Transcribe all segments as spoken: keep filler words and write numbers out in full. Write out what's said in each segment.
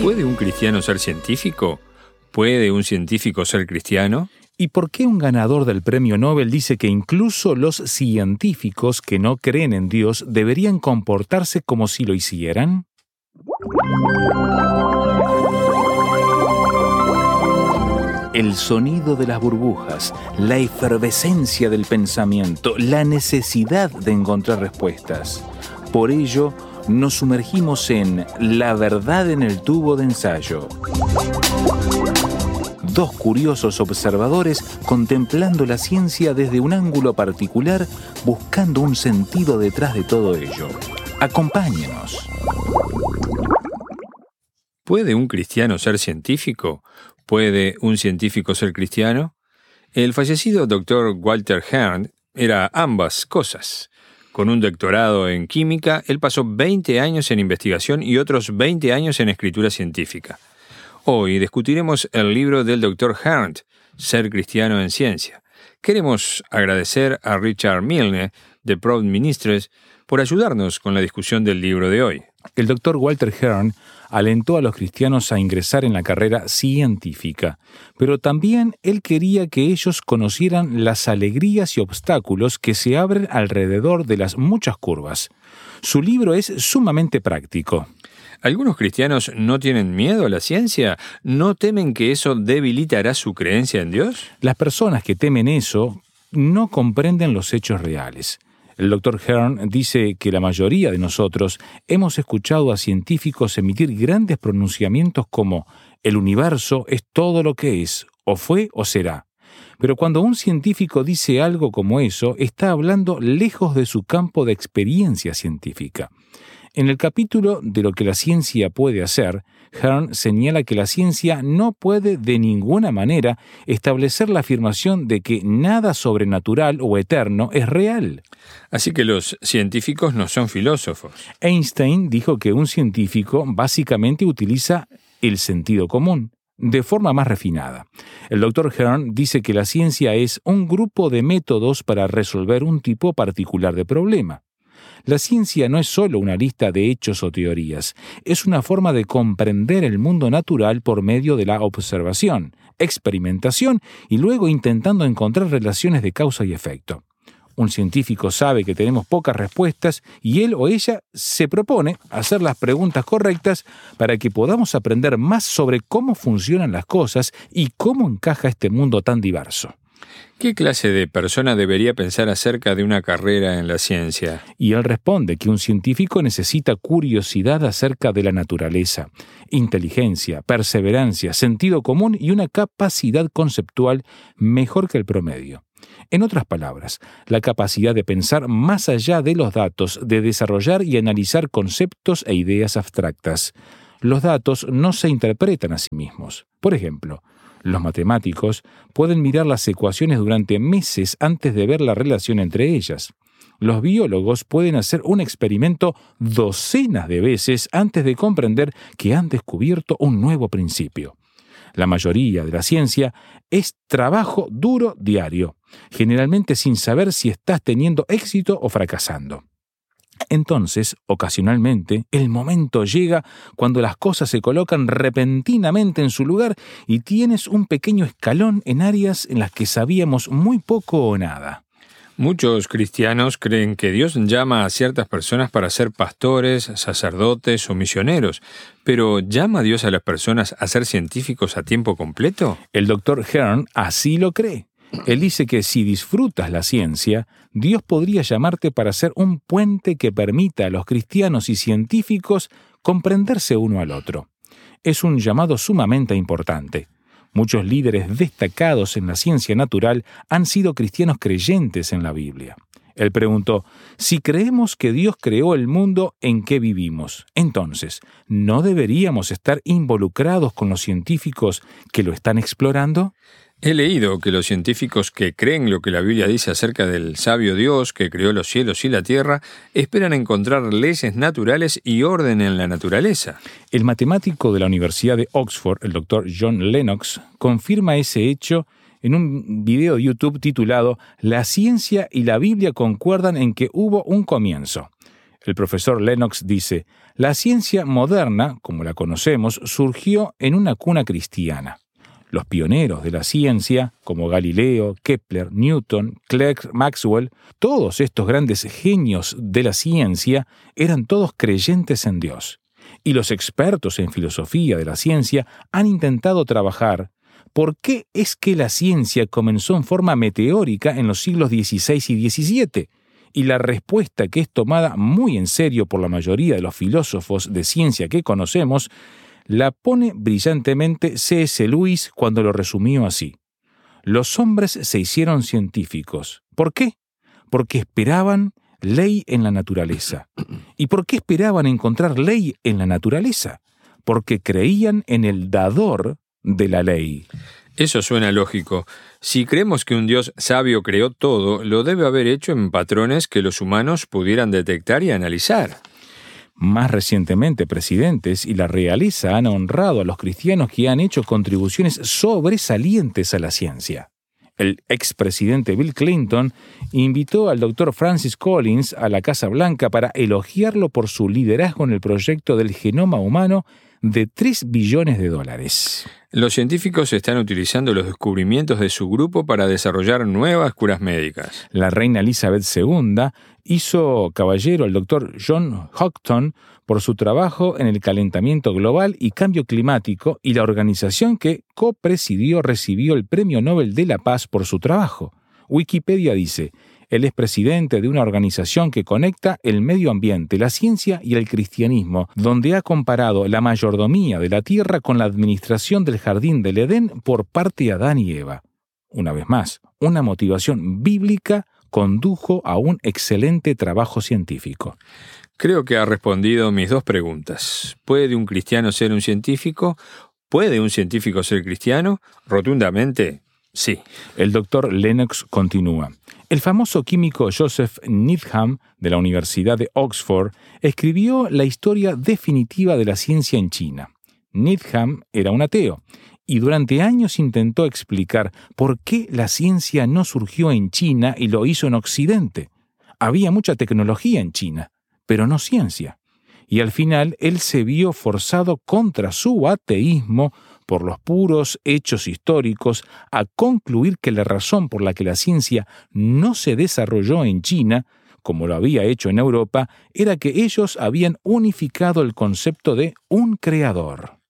¿Puede un cristiano ser científico? ¿Puede un científico ser cristiano? ¿Y por qué un ganador del premio Nobel dice que incluso los científicos que no creen en Dios deberían comportarse como si lo hicieran? El sonido de las burbujas, la efervescencia del pensamiento, la necesidad de encontrar respuestas. Por ello, nos sumergimos en La verdad en el tubo de ensayo. Dos curiosos observadores contemplando la ciencia desde un ángulo particular, buscando un sentido detrás de todo ello. Acompáñenos. ¿Puede un cristiano ser científico? ¿Puede un científico ser cristiano? El fallecido doctor Walter Hearn era ambas cosas. Con un doctorado en química, él pasó veinte años en investigación y otros veinte años en escritura científica. Hoy discutiremos el libro del doctor Hearn, Ser cristiano en ciencia. Queremos agradecer a Richard Milne, de Proud Ministries, por ayudarnos con la discusión del libro de hoy. El doctor Walter Hearn alentó a los cristianos a ingresar en la carrera científica, pero también él quería que ellos conocieran las alegrías y obstáculos que se abren alrededor de las muchas curvas. Su libro es sumamente práctico. ¿Algunos cristianos no tienen miedo a la ciencia? ¿No temen que eso debilitará su creencia en Dios? Las personas que temen eso no comprenden los hechos reales. El doctor Hearn dice que la mayoría de nosotros hemos escuchado a científicos emitir grandes pronunciamientos como «el universo es todo lo que es, o fue o será». Pero cuando un científico dice algo como eso, está hablando lejos de su campo de experiencia científica. En el capítulo de lo que la ciencia puede hacer, Hearn señala que la ciencia no puede de ninguna manera establecer la afirmación de que nada sobrenatural o eterno es real. Así que los científicos no son filósofos. Einstein dijo que un científico básicamente utiliza el sentido común, de forma más refinada. El doctor Hearn dice que la ciencia es un grupo de métodos para resolver un tipo particular de problema. La ciencia no es solo una lista de hechos o teorías, es una forma de comprender el mundo natural por medio de la observación, experimentación y luego intentando encontrar relaciones de causa y efecto. Un científico sabe que tenemos pocas respuestas y él o ella se propone hacer las preguntas correctas para que podamos aprender más sobre cómo funcionan las cosas y cómo encaja este mundo tan diverso. ¿Qué clase de persona debería pensar acerca de una carrera en la ciencia? Y él responde que un científico necesita curiosidad acerca de la naturaleza, inteligencia, perseverancia, sentido común y una capacidad conceptual mejor que el promedio. En otras palabras, la capacidad de pensar más allá de los datos, de desarrollar y analizar conceptos e ideas abstractas. Los datos no se interpretan a sí mismos. Por ejemplo, los matemáticos pueden mirar las ecuaciones durante meses antes de ver la relación entre ellas. Los biólogos pueden hacer un experimento docenas de veces antes de comprender que han descubierto un nuevo principio. La mayoría de la ciencia es trabajo duro diario, generalmente sin saber si estás teniendo éxito o fracasando. Entonces, ocasionalmente, el momento llega cuando las cosas se colocan repentinamente en su lugar y tienes un pequeño escalón en áreas en las que sabíamos muy poco o nada. Muchos cristianos creen que Dios llama a ciertas personas para ser pastores, sacerdotes o misioneros, pero ¿llama a Dios a las personas a ser científicos a tiempo completo? El doctor Hearn así lo cree. Él dice que si disfrutas la ciencia, Dios podría llamarte para ser un puente que permita a los cristianos y científicos comprenderse uno al otro. Es un llamado sumamente importante. Muchos líderes destacados en la ciencia natural han sido cristianos creyentes en la Biblia. Él preguntó, si creemos que Dios creó el mundo en que vivimos, entonces, ¿no deberíamos estar involucrados con los científicos que lo están explorando? He leído que los científicos que creen lo que la Biblia dice acerca del sabio Dios que creó los cielos y la tierra, esperan encontrar leyes naturales y orden en la naturaleza. El matemático de la Universidad de Oxford, el doctor John Lennox, confirma ese hecho en un video de YouTube titulado «La ciencia y la Biblia concuerdan en que hubo un comienzo». El profesor Lennox dice, la ciencia moderna, como la conocemos, surgió en una cuna cristiana. Los pioneros de la ciencia, como Galileo, Kepler, Newton, Clerk Maxwell, todos estos grandes genios de la ciencia eran todos creyentes en Dios. Y los expertos en filosofía de la ciencia han intentado trabajar por qué es que la ciencia comenzó en forma meteórica en los siglos dieciséis y diecisiete. Y la respuesta, que es tomada muy en serio por la mayoría de los filósofos de ciencia que conocemos, la pone brillantemente C S Lewis cuando lo resumió así. Los hombres se hicieron científicos. ¿Por qué? Porque esperaban ley en la naturaleza. ¿Y por qué esperaban encontrar ley en la naturaleza? Porque creían en el dador de la ley. Eso suena lógico. Si creemos que un Dios sabio creó todo, lo debe haber hecho en patrones que los humanos pudieran detectar y analizar. Más recientemente, presidentes y la realeza han honrado a los cristianos que han hecho contribuciones sobresalientes a la ciencia. El expresidente Bill Clinton invitó al doctor Francis Collins a la Casa Blanca para elogiarlo por su liderazgo en el proyecto del genoma humano de tres billones de dólares. Los científicos están utilizando los descubrimientos de su grupo para desarrollar nuevas curas médicas. La reina Elizabeth segunda hizo caballero al doctor John Houghton por su trabajo en el calentamiento global y cambio climático, y la organización que copresidió recibió el Premio Nobel de la Paz por su trabajo. Wikipedia dice: él es presidente de una organización que conecta el medio ambiente, la ciencia y el cristianismo, donde ha comparado la mayordomía de la tierra con la administración del jardín del Edén por parte de Adán y Eva. Una vez más, una motivación bíblica condujo a un excelente trabajo científico. Creo que ha respondido mis dos preguntas. ¿Puede un cristiano ser un científico? ¿Puede un científico ser cristiano? Rotundamente, sí. El doctor Lennox continúa. El famoso químico Joseph Needham, de la Universidad de Oxford, escribió la historia definitiva de la ciencia en China. Needham era un ateo, y durante años intentó explicar por qué la ciencia no surgió en China y lo hizo en Occidente. Había mucha tecnología en China, pero no ciencia. Y al final él se vio forzado contra su ateísmo por los puros hechos históricos a concluir que la razón por la que la ciencia no se desarrolló en China, como lo había hecho en Europa, era que ellos habían unificado el concepto de un creador.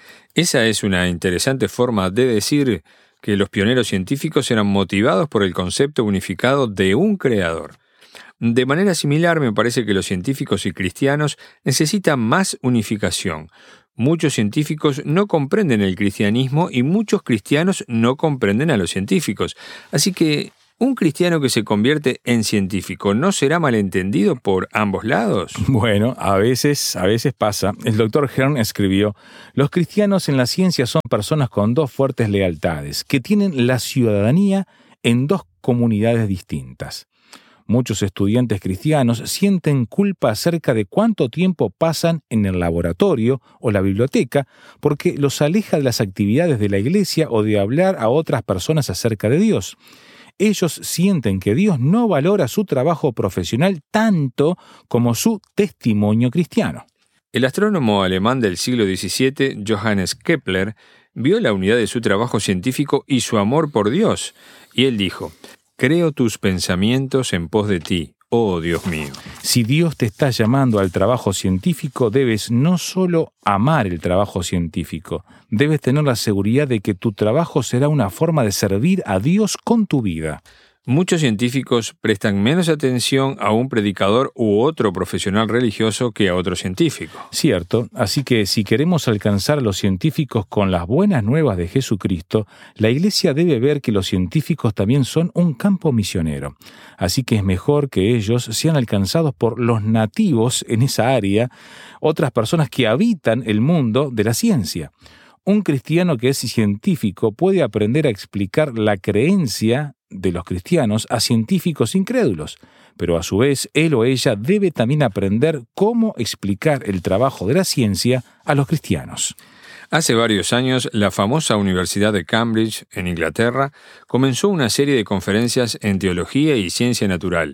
Esa es una interesante forma de decir que los pioneros científicos eran motivados por el concepto unificado de un creador. De manera similar, me parece que los científicos y cristianos necesitan más unificación. Muchos científicos no comprenden el cristianismo y muchos cristianos no comprenden a los científicos. Así que, ¿un cristiano que se convierte en científico no será malentendido por ambos lados? Bueno, a veces, a veces pasa. El doctor Hearn escribió: los cristianos en la ciencia son personas con dos fuertes lealtades, que tienen la ciudadanía en dos comunidades distintas. Muchos estudiantes cristianos sienten culpa acerca de cuánto tiempo pasan en el laboratorio o la biblioteca porque los aleja de las actividades de la iglesia o de hablar a otras personas acerca de Dios. Ellos sienten que Dios no valora su trabajo profesional tanto como su testimonio cristiano. El astrónomo alemán del siglo diecisiete, Johannes Kepler, vio la unidad de su trabajo científico y su amor por Dios, y él dijo: «Creo tus pensamientos en pos de ti, oh Dios mío». Si Dios te está llamando al trabajo científico, debes no solo amar el trabajo científico, debes tener la seguridad de que tu trabajo será una forma de servir a Dios con tu vida. Muchos científicos prestan menos atención a un predicador u otro profesional religioso que a otro científico. Cierto, así que si queremos alcanzar a los científicos con las buenas nuevas de Jesucristo, la Iglesia debe ver que los científicos también son un campo misionero. Así que es mejor que ellos sean alcanzados por los nativos en esa área, otras personas que habitan el mundo de la ciencia. Un cristiano que es científico puede aprender a explicar la creencia de los cristianos a científicos incrédulos, pero a su vez él o ella debe también aprender cómo explicar el trabajo de la ciencia a los cristianos. Hace varios años, la famosa Universidad de Cambridge, en Inglaterra, comenzó una serie de conferencias en teología y ciencia natural.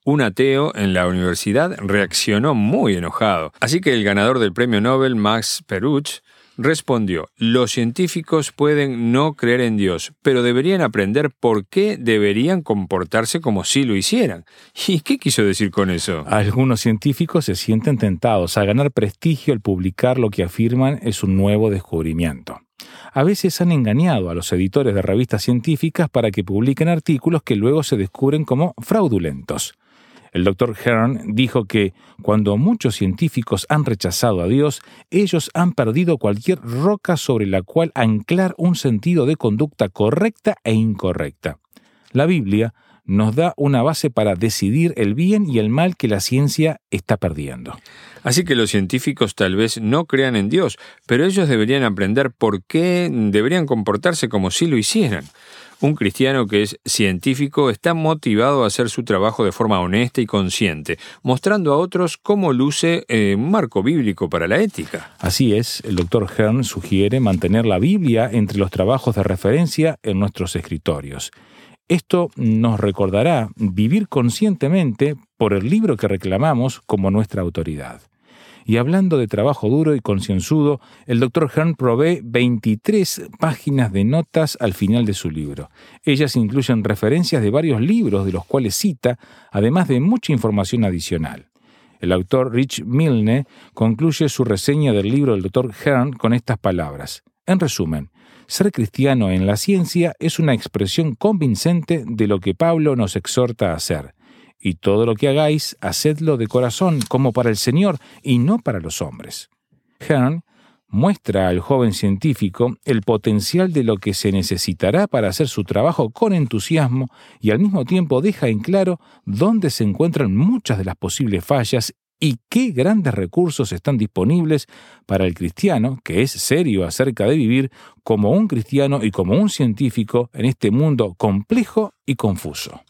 Un ateo en la universidad reaccionó muy enojado. Así que el ganador del premio Nobel, Max Perutz, respondió: los científicos pueden no creer en Dios, pero deberían aprender por qué deberían comportarse como si lo hicieran. ¿Y qué quiso decir con eso? Algunos científicos se sienten tentados a ganar prestigio al publicar lo que afirman es un nuevo descubrimiento. A veces han engañado a los editores de revistas científicas para que publiquen artículos que luego se descubren como fraudulentos. El doctor Hearn dijo que cuando muchos científicos han rechazado a Dios, ellos han perdido cualquier roca sobre la cual anclar un sentido de conducta correcta e incorrecta. La Biblia nos da una base para decidir el bien y el mal que la ciencia está perdiendo. Así que los científicos tal vez no crean en Dios, pero ellos deberían aprender por qué deberían comportarse como si lo hicieran. Un cristiano que es científico está motivado a hacer su trabajo de forma honesta y consciente, mostrando a otros cómo luce eh, un marco bíblico para la ética. Así es, el doctor Hearn sugiere mantener la Biblia entre los trabajos de referencia en nuestros escritorios. Esto nos recordará vivir conscientemente por el libro que reclamamos como nuestra autoridad. Y hablando de trabajo duro y concienzudo, el doctor Hearn provee veintitrés páginas de notas al final de su libro. Ellas incluyen referencias de varios libros de los cuales cita, además de mucha información adicional. El autor Rich Milne concluye su reseña del libro del doctor Hearn con estas palabras. En resumen, ser cristiano en la ciencia es una expresión convincente de lo que Pablo nos exhorta a hacer. Y todo lo que hagáis, hacedlo de corazón, como para el Señor, y no para los hombres. Hearn muestra al joven científico el potencial de lo que se necesitará para hacer su trabajo con entusiasmo y al mismo tiempo deja en claro dónde se encuentran muchas de las posibles fallas y qué grandes recursos están disponibles para el cristiano, que es serio acerca de vivir como un cristiano y como un científico en este mundo complejo y confuso.